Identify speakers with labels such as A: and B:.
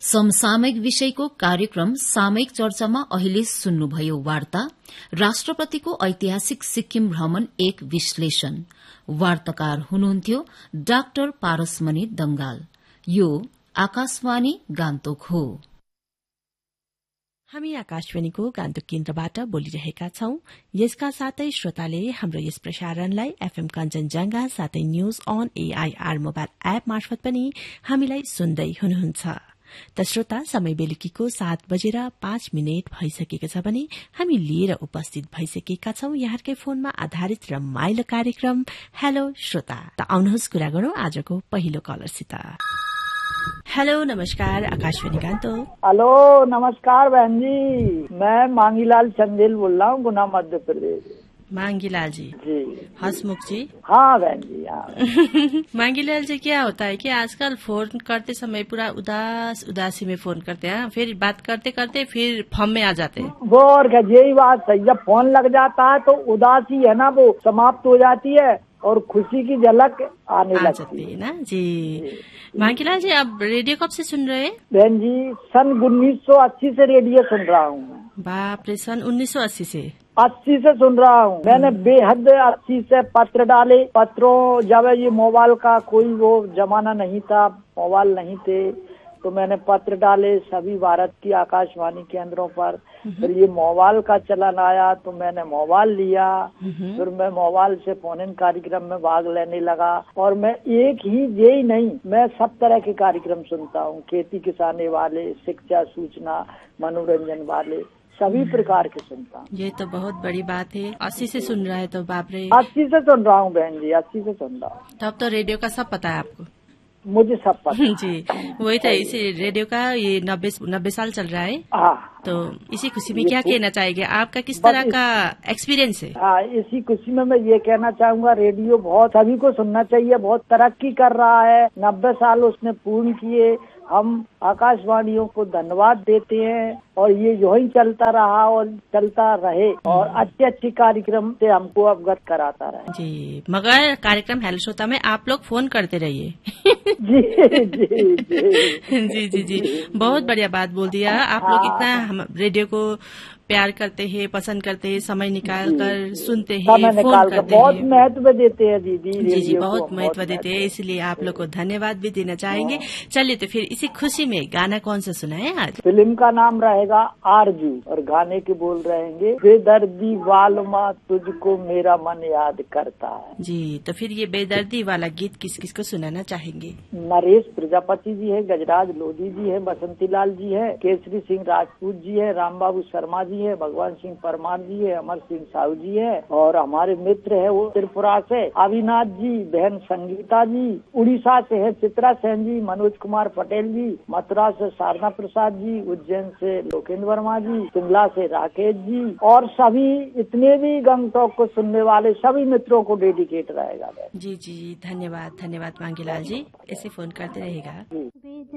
A: समसामयिक विषयको कार्यक्रम सामयिक चर्चामा अहिले सुन्नुभयो वार्ता राष्ट्रपतिको ऐतिहासिक सिक्किम भ्रमण एक विश्लेषण। वार्ताकार हुनुहुन्थ्यो डाक्टर पारसमणि दंगाल। यो आकाशवाणी गान्तोक हो।
B: हामी आकाशवाणीको गान्तोक केन्द्रबाट बोलिरहेका छौं। यसका साथै श्रोताले हाम्रो यस प्रसारणलाई एफएम कञ्चनजंघा साथै news on AIR mobile app मार्फत पनि हामीलाई सुन्दै हुनुहुन्छ। त श्रोता, समय बेलुकीको 7:05 भइसकेको छ भने हामी लिएर उपस्थित भइसकेका छौं यहाँकै फोनमा आधारित रमाइलो कार्यक्रम हेलो श्रोता। त आउनुहोस् कुरा गरौं आजको पहिलो कलरसित। हेलो, नमस्कार, आकाशवाणी गान्तोक।
C: हेलो, नमस्कार बहन जी, मैं मांगीलाल चंदेल बोल रहा हूँ, गुना मध्य प्रदेश।
B: मांगीलाल जी
C: जी।
B: हसमुख जी।
C: हाँ बहन जी, हाँ।
B: मांगीलाल जी, क्या होता है कि आजकल फोन करते समय पूरा उदासी में फोन करते हैं, फिर बात करते करते फिर फॉर्म में आ जाते हैं।
C: वो और क्या, यही बात सही। जब फोन लग जाता है तो उदासी है ना वो समाप्त हो जाती है और खुशी की झलक आने लगती है ना
B: जी। मांगीलाल जी, आप रेडियो कब से सुन रहे हैं?
C: बहन जी, सन 1980 से रेडियो सुन रहा हूँ।
B: बाप रे, सन 1980 से
C: 80 से सुन रहा हूँ मैंने। बेहद 80 से पत्र डाले। पत्रों, जब ये मोबाइल का कोई वो जमाना नहीं था, मोबाइल नहीं थे, तो मैंने पत्र डाले सभी भारत की आकाशवाणी केंद्रों पर। फिर ये मोबाइल का चलन आया तो मैंने मोबाइल लिया। फिर मैं मोबाइल से फोन इन कार्यक्रम में भाग लेने लगा। और मैं एक ही यही नहीं, मैं सब तरह के कार्यक्रम सुनता हूँ। खेती किसानी वाले, शिक्षा सूचना मनोरंजन वाले, सभी प्रकार के सुनता हूँ।
B: ये तो बहुत बड़ी बात है। 80 से सुन रहा है तो बाप रे।
C: 80 से सुन रहा हूँ बहन जी, 80 से सुन रहा हूँ।
B: तब तो रेडियो का सब पता है आपको।
C: मुझे सब पता
B: जी, वही तो। इसी रेडियो का ये 90 साल चल रहा है। तो इसी खुशी में क्या कहना चाहेंगे? आपका किस तरह का एक्सपीरियंस है?
C: इसी खुशी में मैं ये कहना चाहूंगा, रेडियो बहुत सभी को सुनना चाहिए। बहुत तरक्की कर रहा है, 90 साल उसने पूर्ण किए। हम आकाशवाणियों को धन्यवाद देते हैं और ये जो ही चलता रहा और चलता रहे और अच्छे अच्छे कार्यक्रम से हमको अवगत कराता रहे।
B: जी, मगर कार्यक्रम हेलो श्रोता में आप लोग फोन करते रहिए।
C: जी जी जी
B: जी जी जी, बहुत बढ़िया बात बोल दिया। आप लोग इतना हम रेडियो को प्यार करते हैं, पसंद करते हैं, समय निकाल कर सुनते हैं, फोन करते
C: बहुत
B: हैं,
C: महत्व देते हैं दीदी।
B: जी जी, बहुत महत्व देते हैं, इसलिए आप लोग को धन्यवाद भी देना चाहेंगे। चलिए तो फिर इसी खुशी में गाना कौन सा सुनाए आज?
C: फिल्म का नाम रहेगा आरजू और गाने के बोल रहेंगे बेदर्दी वालमा तुझको मेरा मन याद करता है।
B: जी, तो फिर ये बेदर्दी वाला गीत किस किस को सुनाना चाहेंगे?
C: नरेश प्रजापति जी है, गजराज लोधी जी है, बसंती लाल जी है, केसरी सिंह राजपूत जी है, राम बाबू शर्मा जी है, भगवान सिंह परमार जी है, अमर सिंह साहू जी है, और हमारे मित्र है वो त्रिपुरा से अविनाश जी, बहन संगीता जी, उड़ीसा से है चित्रा सेन जी, मनोज कुमार पटेल जी, मथुरा से शारदा प्रसाद जी, उज्जैन से लोकेंद्र वर्मा जी, शिमला से राकेश जी, और सभी इतने भी गंगटोक को सुनने वाले सभी मित्रों को डेडिकेट रहेगा।
B: जी जी, धन्यवाद धन्यवाद मांगीलाल जी, ऐसे फोन करते रहेगा।